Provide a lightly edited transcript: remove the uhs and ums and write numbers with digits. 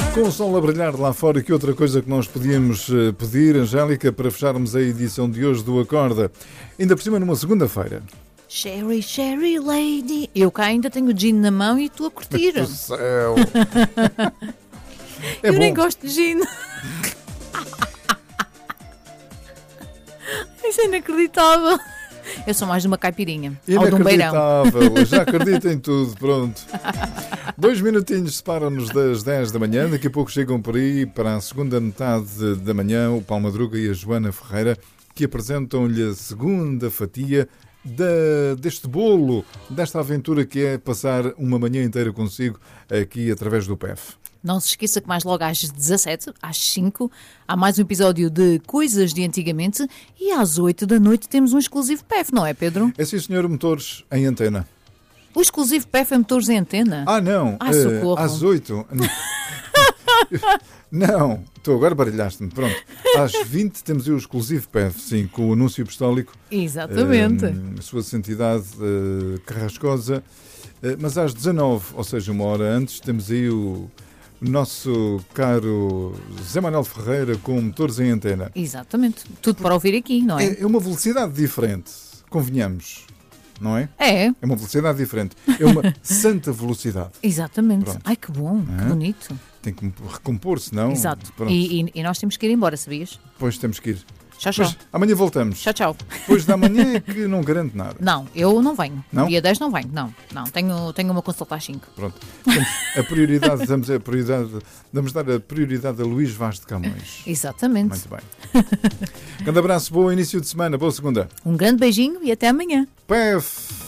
Com o sol a brilhar lá fora, que outra coisa que nós podíamos pedir, Angélica, para fecharmos a edição de hoje do Acorda, ainda por cima numa segunda-feira. Sherry, Sherry Lady. Eu cá ainda tenho o gin na mão e tu a curtir. Do céu! Eu nem gosto de gin. Isso é inacreditável. Eu sou mais de uma caipirinha. Ou de um beirão. Inacreditável, já acredito em tudo, pronto. 2 minutinhos separam-nos das 10 da manhã, daqui a pouco chegam por aí para a segunda metade da manhã o Paulo Madruga e a Joana Ferreira, que apresentam-lhe a segunda fatia deste bolo, desta aventura que é passar uma manhã inteira consigo aqui através do PEF. Não se esqueça que mais logo às 17, às 5, há mais um episódio de Coisas de Antigamente e às 8 da noite temos um exclusivo PEF, não é, Pedro? É sim, senhor, motores em antena. O exclusivo PEF é motores em antena? Ah, não. Ai, socorro. Às 8. Não, tu agora baralhaste-me. Pronto. Às 20 temos o exclusivo PEF, sim, com o anúncio apostólico. Exatamente. Sua Santidade Carrascosa. Mas às 19, ou seja, uma hora antes, temos aí o nosso caro Zé Manuel Ferreira com motores em antena. Exatamente. Tudo para ouvir aqui, não é? É uma velocidade diferente, convenhamos, não é? É. É uma velocidade diferente. É uma santa velocidade. Exatamente. Pronto. Ai, que bom, que bonito. Tem que me recompor, senão... Exato. Pronto. E nós temos que ir embora, sabias? Depois temos que ir. Tchau, tchau. Depois, amanhã voltamos. Tchau, tchau. Depois da manhã é que não garante nada. Não, eu não venho. Não? Dia 10 não venho. Não. Tenho uma consulta às 5. Pronto. Portanto, vamos dar a prioridade a Luís Vaz de Camões. Exatamente. Muito bem. Grande abraço, bom início de semana, boa segunda. Um grande beijinho e até amanhã. PEF!